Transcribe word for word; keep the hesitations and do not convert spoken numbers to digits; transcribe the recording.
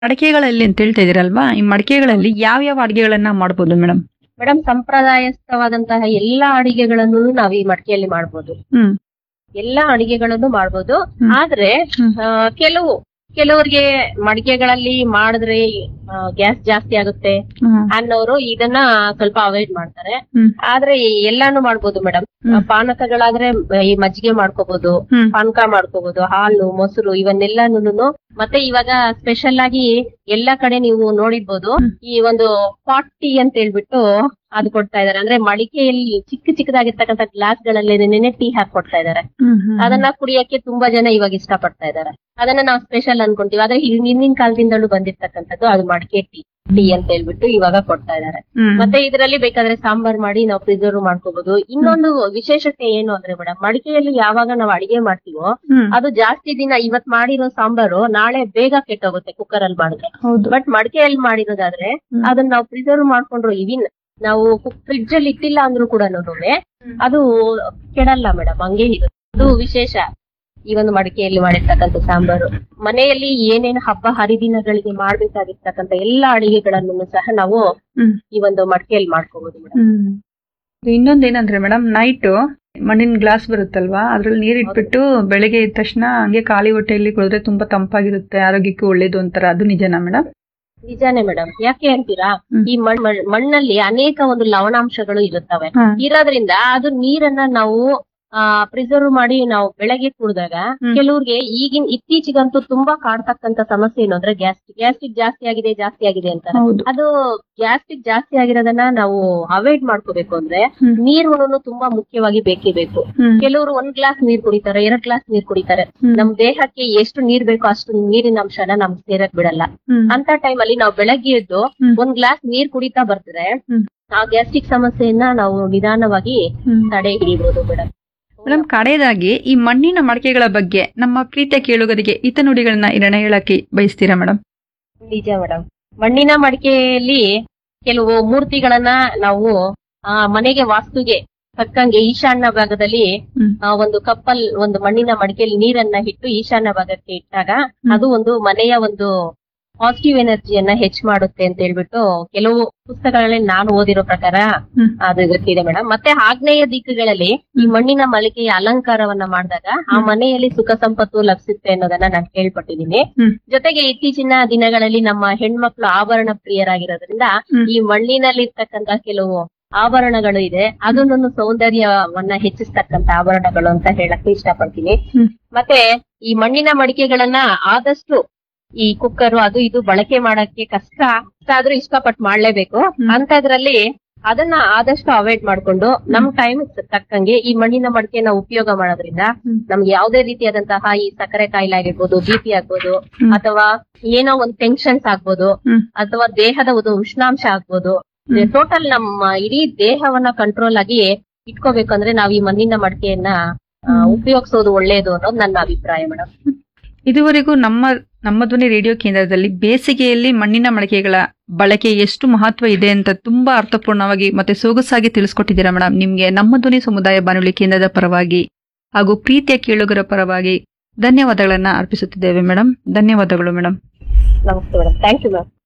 ಮಡಿಕೆಗಳಲ್ಲಿ ಅಂತ ಹೇಳ್ತಾ ಇದೀರಲ್ವಾ, ಈ ಮಡಿಕೆಗಳಲ್ಲಿ ಯಾವ ಯಾವ ಅಡಿಗೆಗಳನ್ನ ಮಾಡಬಹುದು ಮೇಡಮ್? ಮೇಡಮ್, ಸಂಪ್ರದಾಯಸ್ಥವಾದಂತಹ ಎಲ್ಲಾ ಅಡಿಗೆಗಳನ್ನು ನಾವ್ ಈ ಮಡಿಕೆಯಲ್ಲಿ ಮಾಡ್ಬೋದು. ಹ್ಮ್ ಎಲ್ಲಾ ಅಡಿಗೆಗಳನ್ನು ಮಾಡ್ಬೋದು. ಹ್ಮ್. ಆದ್ರೆ ಹ್ಮ್. ಆ, ಕೆಲವು ಕೆಲವರಿಗೆ ಮಡಿಕೆಗಳಲ್ಲಿ ಮಾಡಿದ್ರೆ ಗ್ಯಾಸ್ ಜಾಸ್ತಿ ಆಗುತ್ತೆ ಹ್ಮ್. ಅನ್ನೋರು ಇದನ್ನ ಸ್ವಲ್ಪ ಅವಾಯ್ಡ್ ಮಾಡ್ತಾರೆ. ಹ್ಮ್. ಆದ್ರೆ ಎಲ್ಲಾನು ಮಾಡ್ಬೋದು ಮೇಡಮ್. ಹ್ಮ್. ಪಾನಕಗಳಾದ್ರೆ ಈ ಮಜ್ಜಿಗೆ ಮಾಡ್ಕೋಬಹುದು, ಹ್ಮ್. ಪಾನಕ ಮಾಡ್ಕೋಬಹುದು, ಹಾಲು, ಮೊಸರು ಇವನ್ನೆಲ್ಲಾನು. ಮತ್ತೆ ಇವಾಗ ಸ್ಪೆಷಲ್ ಆಗಿ ಎಲ್ಲಾ ಕಡೆ ನೀವು ನೋಡಿರ್ಬೋದು, ಈ ಒಂದು ಪಾಟ್ ಟೀ ಅಂತ ಹೇಳ್ಬಿಟ್ಟು ಅದು ಕೊಡ್ತಾ ಇದಾರೆ. ಅಂದ್ರೆ ಮಡಿಕೆಯಲ್ಲಿ ಚಿಕ್ಕ ಚಿಕ್ಕದಾಗಿರ್ತಕ್ಕಂಥ ಗ್ಲಾಸ್ ಗಳಲ್ಲಿ ನೆನೆ ಟೀ ಹಾಕಿ ಕೊಡ್ತಾ ಇದಾರೆ. ಹ್ಮ್. ಹ್ಮ್. ಅದನ್ನ ಕುಡಿಯಕ್ಕೆ ತುಂಬಾ ಜನ ಇವಾಗ ಇಷ್ಟ ಪಡ್ತಾ ಇದಾರೆ. ಅದನ್ನ ನಾವು ಸ್ಪೆಷಲ್ ಅನ್ಕೊಂತೀವಿ. ಆದ್ರೆ ಹಿಂ- ಹಿಂದಿನ ಕಾಲದಿಂದಲೂ ಬಂದಿರ್ತಕ್ಕಂಥದ್ದು ಅದು ಮಡಿಕೆ ಟೀ ಟೀ ಅಂತ ಹೇಳ್ಬಿಟ್ಟು ಇವಾಗ ಕೊಡ್ತಾ ಇದಾರೆ. ಹ್ಮ್. ಮತ್ತೆ ಇದರಲ್ಲಿ ಬೇಕಾದ್ರೆ ಸಾಂಬಾರ್ ಮಾಡಿ ನಾವು ಪ್ರಿಸರ್ವ್ ಮಾಡ್ಕೋಬಹುದು. ಇನ್ನೊಂದು ವಿಶೇಷತೆ ಏನು ಅಂದ್ರೆ ಮೇಡಮ್, ಮಡಿಕೆಯಲ್ಲಿ ಯಾವಾಗ ನಾವು ಅಡಿಗೆ ಮಾಡ್ತೀವೋ ಹ್ಮ್. ಅದು ಜಾಸ್ತಿ ದಿನ ಇವತ್ ಮಾಡಿರೋ ಸಾಂಬಾರು ನಾಳೆ ಬೇಗ ಕೆಟ್ಟೋಗುತ್ತೆ ಕುಕ್ಕರ್ ಅಲ್ಲಿ ಮಾಡಿದ್ರೆ. ಹೌದು. ಬಟ್ ಮಡಿಕೆಯಲ್ಲಿ ಮಾಡಿರೋದಾದ್ರೆ ಹ್ಮ್. ಅದನ್ನ ನಾವು ಪ್ರಿಸರ್ವ್ ಮಾಡ್ಕೊಂಡ್ರು ಇವಿನ್ ನಾವು ಫ್ರಿಡ್ಜ್ ಅಲ್ಲಿ ಇಟ್ಟಿಲ್ಲ ಅಂದ್ರೂ ಕೂಡ ಅದು ಕೆಡಲ್ಲ ಮೇಡಮ್, ಹಂಗೆ ಇರುತ್ತೆ. ಅದು ವಿಶೇಷ ಈ ಒಂದು ಮಡಿಕೆಯಲ್ಲಿ ಮಾಡಿರ್ತಕ್ಕಂಥ ಸಾಂಬಾರು. ಮನೆಯಲ್ಲಿ ಏನೇನು ಹಬ್ಬ ಹರಿದಿನಗಳಿಗೆ ಮಾಡ್ಬೇಕಾಗಿರ್ತಕ್ಕಂಥ ಎಲ್ಲಾ ಅಡಿಗೆಗಳನ್ನು ಸಹ ನಾವು ಹ್ಮ್. ಈ ಒಂದು ಮಡಿಕೆಯಲ್ಲಿ ಮಾಡ್ಕೋಬಹುದು ಮೇಡಮ್. ಹ್ಮ್. ಇನ್ನೊಂದೇನಂದ್ರೆ ಮೇಡಮ್, ನೈಟ್ ಮಣ್ಣಿನ ಗ್ಲಾಸ್ ಬರುತ್ತಲ್ವಾ, ಅದ್ರಲ್ಲಿ ನೀರ್ ಇಟ್ಬಿಟ್ಟು ಬೆಳಗ್ಗೆ ಎದ್ದ ತಕ್ಷಣ ಹಂಗೆ ಖಾಲಿ ಹೊಟ್ಟೆಯಲ್ಲಿ ಕುಡಿದ್ರೆ ತುಂಬಾ ತಂಪಾಗಿರುತ್ತೆ, ಆರೋಗ್ಯಕ್ಕೆ ಒಳ್ಳೇದು ಅಂತಾರೆ. ಅದು ನಿಜನಾ ಮೇಡಮ್? ನಿಜಾನೇ ಮೇಡಮ್. ಯಾಕೆ ಅಂತೀರಾ, ಹ್ಮ್. ಈ ಮಣ್ ಮಣ್- ಮಣ್ಣಲ್ಲಿ ಅನೇಕ ಒಂದು ಲವಣಾಂಶಗಳು ಇರುತ್ತವೆ. ಹಾ. ಇರೋದ್ರಿಂದ ಅದು ನೀರನ್ನ ನಾವು ಆ ಪ್ರಿಸರ್ವ್ ಮಾಡಿ ನಾವು ಬೆಳಗ್ಗೆ ಕುಡಿದಾಗ ಹ್ಮ್. ಕೆಲವ್ರಿಗೆ ಈಗಿನ ಇತ್ತೀಚಿಗಂತೂ ತುಂಬಾ ಕಾಡ್ತಕ್ಕಂತ ಸಮಸ್ಯೆ ಏನು ಅಂದ್ರೆ ಗ್ಯಾಸ್ಟ್ರಿಕ್ ಗ್ಯಾಸ್ಟ್ರಿಕ್ ಜಾಸ್ತಿ ಆಗಿದೆ ಜಾಸ್ತಿ ಆಗಿದೆ ಅಂತಾರೆ. ಹೌದು. ಅದು ಗ್ಯಾಸ್ಟ್ರಿಕ್ ಜಾಸ್ತಿ ಆಗಿರೋದನ್ನ ನಾವು ಅವಾಯ್ಡ್ ಮಾಡ್ಕೋಬೇಕು ಅಂದ್ರೆ ಹ್ಮ್. ನೀರುಗಳನ್ನು ತುಂಬಾ ಮುಖ್ಯವಾಗಿ ಬೇಕೇ ಬೇಕು. ಹ್ಮ್. ಕೆಲವರು ಒಂದ್ ಗ್ಲಾಸ್ ನೀರ್ ಕುಡಿತಾರೆ, ಎರಡ್ ಗ್ಲಾಸ್ ನೀರ್ ಕುಡಿತಾರೆ. ಹ್ಮ್. ನಮ್ ದೇಹಕ್ಕೆ ಎಷ್ಟು ನೀರ್ ಬೇಕೋ ಅಷ್ಟು ನೀರಿನ ಅಂಶನ ನಮ್ಗೆ ಸೇರಕ್ ಬಿಡಲ್ಲ. ಹ್ಮ್. ಅಂತ ಟೈಮ್ ಅಲ್ಲಿ ನಾವು ಬೆಳಗ್ಗೆ ಎದ್ದು ಹ್ಮ್. ಒಂದ್ ಗ್ಲಾಸ್ ನೀರ್ ಕುಡಿತಾ ಬರ್ತಾರೆ, ಹ್ಮ್. ಆ ಗ್ಯಾಸ್ಟ್ರಿಕ್ ಸಮಸ್ಯೆಯನ್ನ ನಾವು ನಿಧಾನವಾಗಿ ಹ್ಮ್. ತಡೆ ಹಿಡಿಬಹುದು ಮೇಡಮ್. ಮೇಡಮ್, ಕಡೆಯದಾಗಿ ಈ ಮಣ್ಣಿನ ಮಡಿಕೆಗಳ ಬಗ್ಗೆ ನಮ್ಮ ಪ್ರೀತಿಯ ಕೇಳುಗರಿಗೆ ಹಿತನುಡಿಗಳನ್ನ ಇರಣ ಹೇಳಕ್ಕೆ ಬಯಸ್ತೀರಾ ಮೇಡಮ್? ನಿಜ ಮೇಡಮ್. ಮಣ್ಣಿನ ಮಡಿಕೆಯಲ್ಲಿ ಕೆಲವು ಮೂರ್ತಿಗಳನ್ನ ನಾವು ಆ ಮನೆಗೆ ವಾಸ್ತುಗೆ ತಕ್ಕಂಗೆ ಈಶಾನ್ಯ ಭಾಗದಲ್ಲಿ ಹ್ಮ್. ಆ, ಒಂದು ಕಪ್ಪಲ್ ಒಂದು ಮಣ್ಣಿನ ಮಡಿಕೆಯಲ್ಲಿ ನೀರನ್ನ ಇಟ್ಟು ಈಶಾನ್ಯ ಭಾಗಕ್ಕೆ ಇಟ್ಟಾಗ ಹ್ಮ್. ಅದು ಒಂದು ಮನೆಯ ಒಂದು ಪಾಸಿಟಿವ್ ಎನರ್ಜಿಯನ್ನ ಹೆಚ್ಚು ಮಾಡುತ್ತೆ ಅಂತ ಹೇಳ್ಬಿಟ್ಟು ಕೆಲವು ಪುಸ್ತಕಗಳಲ್ಲಿ ನಾನು ಓದಿರೋ ಪ್ರಕಾರ ಹ್ಮ್. ಅದು ಗೊತ್ತಿದೆ ಮೇಡಮ್. ಮತ್ತೆ ಆಗ್ನೇಯ ದಿಕ್ಕುಗಳಲ್ಲಿ ಈ ಮಣ್ಣಿನ ಮಳಿಕೆಯ ಅಲಂಕಾರವನ್ನ ಮಾಡಿದಾಗ ಆ ಹ್ಮ್. ಮನೆಯಲ್ಲಿ ಸುಖ ಸಂಪತ್ತು ಲಭಿಸುತ್ತೆ ಅನ್ನೋದನ್ನ ನಾನು ಕೇಳ್ಪಟ್ಟಿದ್ದೀನಿ. ಹ್ಮ್. ಜೊತೆಗೆ ಇತ್ತೀಚಿನ ದಿನಗಳಲ್ಲಿ ನಮ್ಮ ಹೆಣ್ಮಕ್ಳು ಆಭರಣ ಪ್ರಿಯರಾಗಿರೋದ್ರಿಂದ ಹ್ಮ್. ಈ ಮಣ್ಣಿನಲ್ಲಿ ಇರ್ತಕ್ಕಂತ ಕೆಲವು ಆಭರಣಗಳು ಇದೆ, ಅದನ್ನು ಸೌಂದರ್ಯವನ್ನ ಹೆಚ್ಚಿಸ್ತಕ್ಕಂತ ಆಭರಣಗಳು ಅಂತ ಹೇಳಕ್ ಇಷ್ಟಪಡ್ತೀನಿ. ಹ್ಮ್. ಮತ್ತೆ ಈ ಮಣ್ಣಿನ ಮಡಿಕೆಗಳನ್ನ ಆದಷ್ಟು ಈ ಕುಕ್ಕರ್ ಅದು ಇದು ಬಳಕೆ ಮಾಡಕ್ಕೆ ಕಷ್ಟ ಕಷ್ಟ ಆದ್ರೂ ಇಷ್ಟಪಟ್ಟು ಮಾಡ್ಲೇಬೇಕು. ಹ್ಮ್. ಅಂತದ್ರಲ್ಲಿ ಅದನ್ನ ಆದಷ್ಟು ಅವಾಯ್ಡ್ ಮಾಡ್ಕೊಂಡು ನಮ್ ಟೈಮ್ ತಕ್ಕಂಗೆ ಈ ಮಣ್ಣಿನ ಮಡಿಕೆನ ಉಪಯೋಗ ಮಾಡೋದ್ರಿಂದ ಹ್ಮ್. ನಮ್ಗೆ ಯಾವುದೇ ರೀತಿಯಾದಂತಹ ಈ ಸಕ್ಕರೆ ಕಾಯಿಲೆ ಆಗಿರ್ಬೋದು, ಬಿ ಪಿ ಆಗ್ಬೋದು, ಹ್ಮ್. ಅಥವಾ ಏನೋ ಒಂದು ಟೆನ್ಷನ್ಸ್ ಆಗ್ಬೋದು, ಹ್ಮ್. ಅಥವಾ ದೇಹದ ಒಂದು ಉಷ್ಣಾಂಶ ಆಗ್ಬೋದು. ಹ್ಮ್. ಟೋಟಲ್ ನಮ್ಮ ಇಡೀ ದೇಹವನ್ನ ಕಂಟ್ರೋಲ್ ಆಗಿ ಇಟ್ಕೋಬೇಕಂದ್ರೆ ನಾವ್ ಈ ಮಣ್ಣಿನ ಮಡಿಕೆಯನ್ನ ಆ, ಹ್ಮ್. ಉಪಯೋಗಿಸೋದು ಒಳ್ಳೇದು ಅನ್ನೋದು ನನ್ನ ಅಭಿಪ್ರಾಯ ಮೇಡಮ್. ಇದುವರೆಗೂ ನಮ್ಮ ನಮ್ಮ ಧ್ವನಿ ರೇಡಿಯೋ ಕೇಂದ್ರದಲ್ಲಿ ಬೇಸಿಗೆಯಲ್ಲಿ ಮಣ್ಣಿನ ಮಡಿಕೆಗಳ ಬಳಕೆ ಎಷ್ಟು ಮಹತ್ವ ಇದೆ ಅಂತ ತುಂಬಾ ಅರ್ಥಪೂರ್ಣವಾಗಿ ಮತ್ತೆ ಸೊಗಸಾಗಿ ತಿಳಿಸ್ಕೊಟ್ಟಿದ್ದೀರಾ ಮೇಡಮ್. ನಿಮ್ಗೆ ನಮ್ಮ ಧ್ವನಿ ಸಮುದಾಯ ಬಾನುಲಿ ಕೇಂದ್ರದ ಪರವಾಗಿ ಹಾಗೂ ಪ್ರೀತಿಯ ಕೇಳುಗರ ಪರವಾಗಿ ಧನ್ಯವಾದಗಳನ್ನ ಅರ್ಪಿಸುತ್ತಿದ್ದೇವೆ ಮೇಡಮ್. ಧನ್ಯವಾದಗಳು ಮೇಡಮ್. ನಮಸ್ತೆ ಮೇಡಮ್. Thank you ma'am.